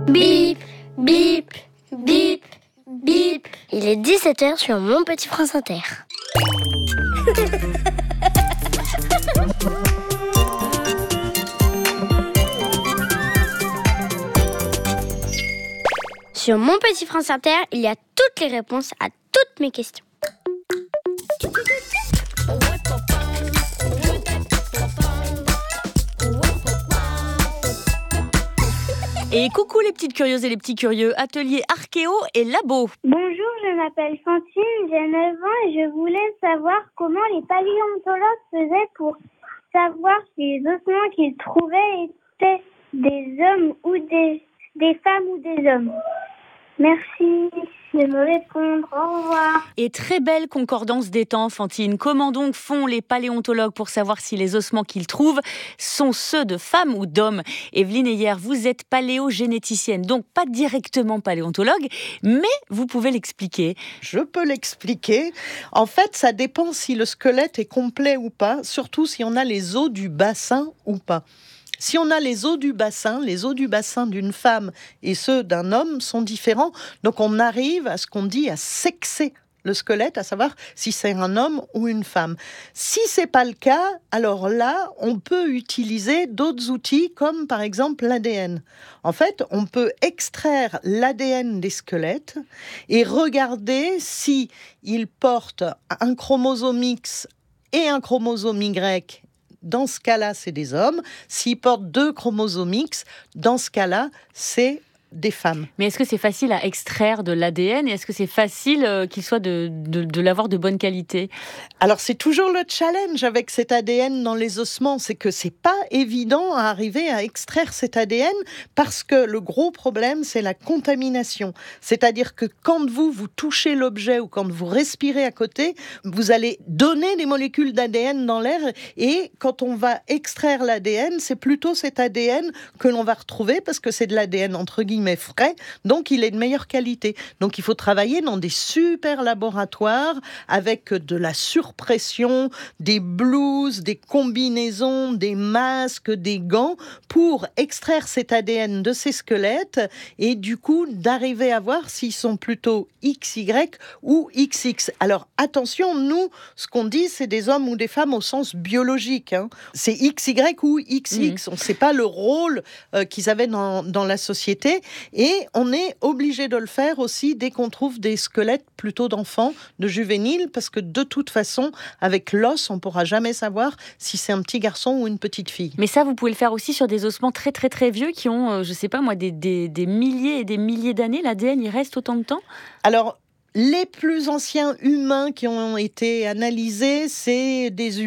Bip, bip, bip, bip. Il est 17h sur Mon Petit France Inter. Sur Mon Petit France Inter, il y a toutes les réponses à toutes mes questions. Et coucou les petites curieuses et les petits curieux, atelier archéo et labo. Bonjour, je m'appelle Fantine, j'ai 9 ans et je voulais savoir comment les paléontologues faisaient pour savoir si les ossements qu'ils trouvaient étaient des hommes ou des femmes ou des hommes. Merci de me répondre. Au revoir. Et très belle concordance des temps, Fantine. Comment donc font les paléontologues pour savoir si les ossements qu'ils trouvent sont ceux de femmes ou d'hommes? Evelyne Heyer, vous êtes paléogénéticienne, donc pas directement paléontologue, mais vous pouvez l'expliquer. Je peux l'expliquer. En fait, ça dépend si le squelette est complet ou pas, surtout si on a les os du bassin ou pas. Si on a les os du bassin d'une femme et ceux d'un homme sont différents. Donc on arrive à ce qu'on dit à sexer le squelette, à savoir si c'est un homme ou une femme. Si c'est pas le cas, alors là, on peut utiliser d'autres outils comme par exemple l'ADN. En fait, on peut extraire l'ADN des squelettes et regarder si ils portent un chromosome X et un chromosome Y. Dans ce cas-là, c'est des hommes. S'ils portent 2 chromosomes X, dans ce cas-là, c'est des femmes. Mais est-ce que c'est facile à extraire de l'ADN et est-ce que c'est facile qu'il soit de l'avoir de bonne qualité? Alors, c'est toujours le challenge avec cet ADN dans les ossements, c'est que c'est pas évident à arriver à extraire cet ADN parce que le gros problème, c'est la contamination. C'est-à-dire que quand vous touchez l'objet ou quand vous respirez à côté, vous allez donner des molécules d'ADN dans l'air et quand on va extraire l'ADN, c'est plutôt cet ADN que l'on va retrouver parce que c'est de l'ADN entre guillemets frais, donc il est de meilleure qualité. Donc il faut travailler dans des super laboratoires avec de la surpression, des blouses, des combinaisons, des masques, des gants pour extraire cet ADN de ces squelettes et du coup d'arriver à voir s'ils sont plutôt XY ou XX. Alors attention, nous, ce qu'on dit, c'est des hommes ou des femmes au sens biologique. C'est XY ou XX. On ne sait pas le rôle qu'ils avaient dans la société. Et on est obligé de le faire aussi dès qu'on trouve des squelettes plutôt d'enfants, de juvéniles, parce que de toute façon, avec l'os, on ne pourra jamais savoir si c'est un petit garçon ou une petite fille. Mais ça, vous pouvez le faire aussi sur des ossements très très très vieux qui ont, je ne sais pas moi, des milliers et des milliers d'années. L'ADN, il reste autant de temps? Alors, les plus anciens humains qui ont été analysés, c'est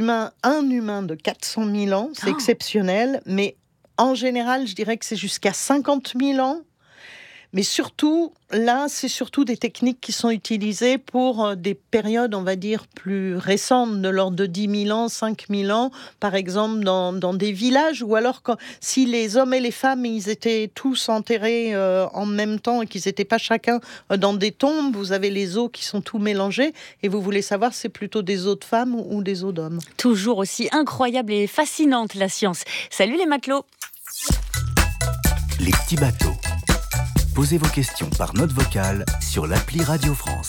un humain de 400 000 ans, c'est exceptionnel, mais en général, je dirais que c'est jusqu'à 50 000 ans. Mais surtout, là, c'est surtout des techniques qui sont utilisées pour des périodes, on va dire, plus récentes, de l'ordre de 10 000 ans, 5 000 ans, par exemple, dans des villages, ou alors si les hommes et les femmes, ils étaient tous enterrés en même temps et qu'ils n'étaient pas chacun dans des tombes, vous avez les os qui sont tout mélangés, et vous voulez savoir si c'est plutôt des os de femmes ou des os d'hommes. Toujours aussi incroyable et fascinante, la science. Salut les matelots. Les petits bateaux. Posez vos questions par note vocale sur l'appli Radio France.